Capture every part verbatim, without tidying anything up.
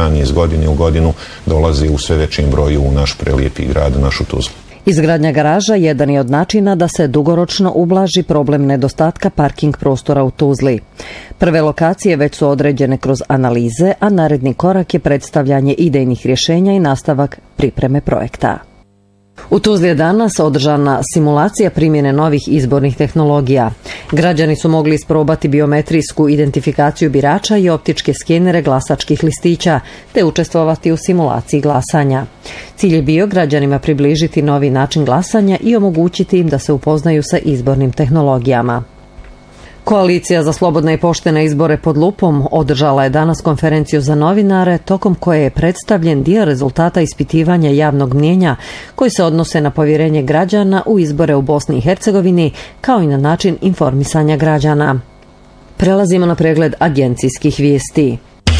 kompanije iz godine u godinu dolaze u sve većem broju u naš prelijepi grad, našu Tuzlu. Izgradnja garaža jedan je od načina da se dugoročno ublaži problem nedostatka parking prostora u Tuzli. Prve lokacije već su određene kroz analize, a naredni korak je predstavljanje idejnih rješenja i nastavak pripreme projekta. U Tuzli je danas održana simulacija primjene novih izbornih tehnologija. Građani su mogli isprobati biometrijsku identifikaciju birača i optičke skenere glasačkih listića, te učestvovati u simulaciji glasanja. Cilj je bio građanima približiti novi način glasanja i omogućiti im da se upoznaju sa izbornim tehnologijama. Koalicija za slobodne i poštene izbore pod lupom održala je danas konferenciju za novinare, tokom koje je predstavljen dio rezultata ispitivanja javnog mnijenja koji se odnose na povjerenje građana u izbore u Bosni i Hercegovini, kao i na način informisanja građana. Prelazimo na pregled agencijskih vijesti.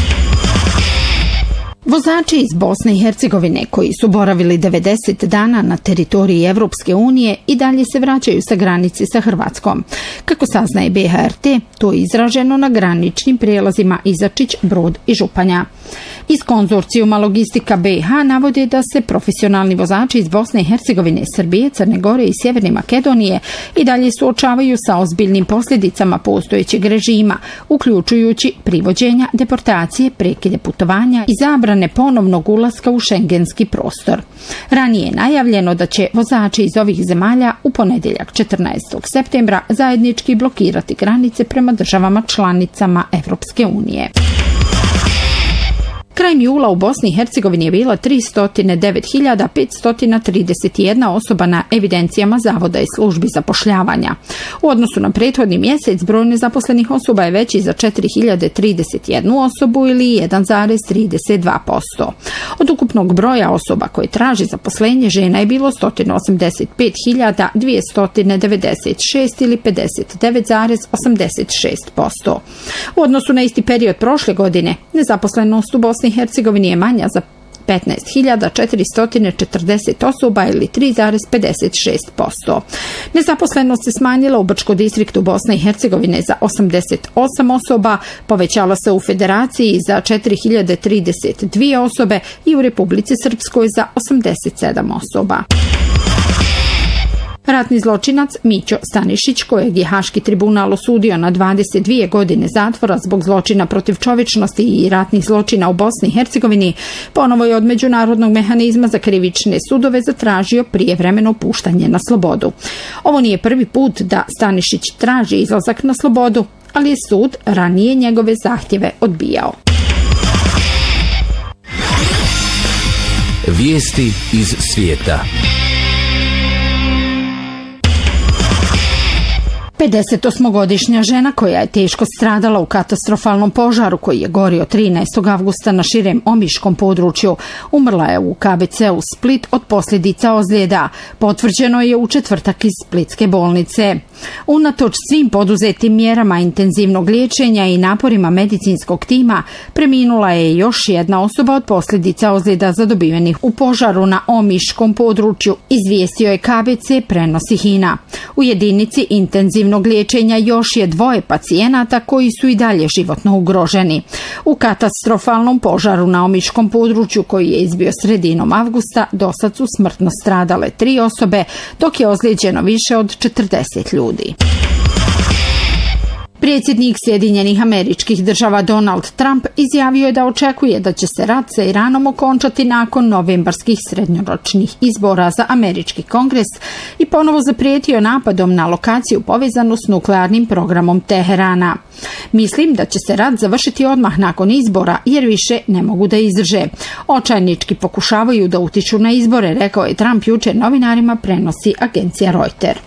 Vozači iz Bosne i Hercegovine koji su boravili devedeset dana na teritoriji Evropske unije i dalje se vraćaju sa granice sa Hrvatskom. Kako saznaje B H R T, to je izraženo na graničnim prijelazima Izačić, Brod i Županja. Iz konzorcijuma Logistika B H navode da se profesionalni vozači iz Bosne i Hercegovine, Srbije, Crne Gore i Sjeverne Makedonije i dalje suočavaju sa ozbiljnim posljedicama postojećeg režima, uključujući privođenja, deportacije, prekide putovanja i zabrane ponovnog ulaska u šengenski prostor. Ranije je najavljeno da će vozači iz ovih zemalja u ponedjeljak četrnaestog septembra zajednički blokirati granice prema državama članicama Evropske unije. Krajem jula u Bosni i Hercegovini je bila tristo devet hiljada petsto trideset jedna osoba na evidencijama Zavoda i službi zapošljavanja. U odnosu na prethodni mjesec broj nezaposlenih osoba je veći za četiri hiljade trideset jednu osobu ili jedan zarez trideset dva posto. Od ukupnog broja osoba koje traži zaposlenje žena je bilo sto osamdeset pet hiljada dvjesto devedeset šest ili pedeset devet zarez osamdeset šest posto. U odnosu na isti period prošle godine nezaposlenost u Bosni i Hercegovini je manja za petnaest hiljada četiristo četrdeset osoba ili tri zarez pedeset šest posto. Nezaposlenost se smanjila u Brčko distriktu Bosne i Hercegovine za osamdeset osam osoba, povećala se u Federaciji za četiri hiljade trideset dvije osobe i u Republici Srpskoj za osamdeset sedam osoba. Ratni zločinac Mićo Stanišić, kojeg je Haški tribunal osudio na dvadeset dvije godine zatvora zbog zločina protiv čovječnosti i ratnih zločina u Bosni i Hercegovini, ponovo je od Međunarodnog mehanizma za krivične sudove zatražio prijevremeno puštanje na slobodu. Ovo nije prvi put da Stanišić traži izlazak na slobodu, ali je sud ranije njegove zahtjeve odbijao. Vijesti iz svijeta. pedesetosmogodišnja žena koja je teško stradala u katastrofalnom požaru koji je gorio trinaestog avgusta na širem omiškom području umrla je u K B C-u Split od posljedica ozljeda. Potvrđeno je u četvrtak iz splitske bolnice. Unatoč svim poduzetim mjerama intenzivnog liječenja i naporima medicinskog tima, preminula je još jedna osoba od posljedica ozljeda zadobivenih u požaru na omiškom području, izvijestio je K B C prenosi Hina. U jedinici intenzivnog liječenja još je dvoje pacijenata koji su i dalje životno ugroženi. U katastrofalnom požaru na omiškom području koji je izbio sredinom avgusta dosad su smrtno stradale tri osobe, dok je ozlijeđeno više od četrdeset ljudi. Predsjednik Sjedinjenih Američkih Država Donald Trump izjavio je da očekuje da će se rat sa Iranom okončati nakon novembarskih srednjoročnih izbora za američki kongres i ponovo zaprijetio napadom na lokaciju povezanu s nuklearnim programom Teherana. Mislim da će se rat završiti odmah nakon izbora jer više ne mogu da izdrže. Očajnički pokušavaju da utiču na izbore, rekao je Trump jučer novinarima, prenosi agencija Reuters.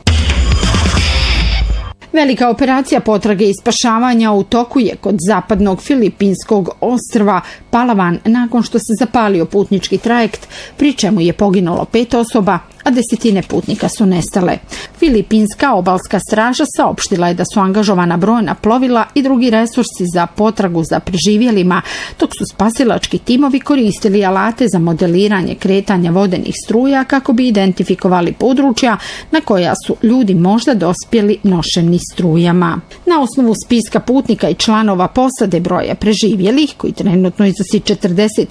Velika operacija potrage i spašavanja u toku je kod zapadnog filipinskog ostrva Palawan nakon što se zapalio putnički trajekt, pri čemu je poginulo pet osoba, a desetine putnika su nestale. Filipinska obalska straža saopštila je da su angažovana brojna plovila i drugi resursi za potragu za preživjelima, dok su spasilački timovi koristili alate za modeliranje kretanja vodenih struja kako bi identifikovali područja na koja su ljudi možda dospjeli nošeni strujama. Na osnovu spiska putnika i članova posade broja preživjelih, koji trenutno iznosi četrdeset